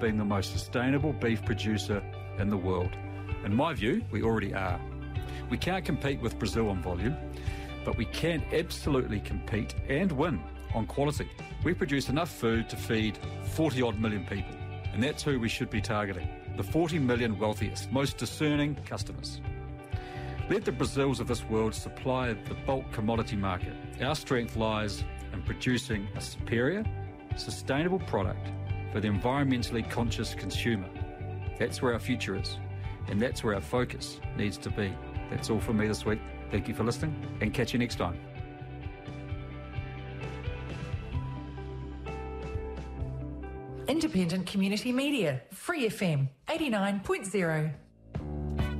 being the most sustainable beef producer in the world. In my view, we already are. We can't compete with Brazil on volume, but we can absolutely compete and win on quality. We produce enough food to feed 40-odd million people, and that's who we should be targeting, the 40 million wealthiest, most discerning customers. Let the Brazils of this world supply the bulk commodity market. Our strength lies in producing a superior, sustainable product for the environmentally conscious consumer. That's where our future is, and that's where our focus needs to be. That's all from me this week. Thank you for listening, and catch you next time. Independent Community Media, Free FM 89.0.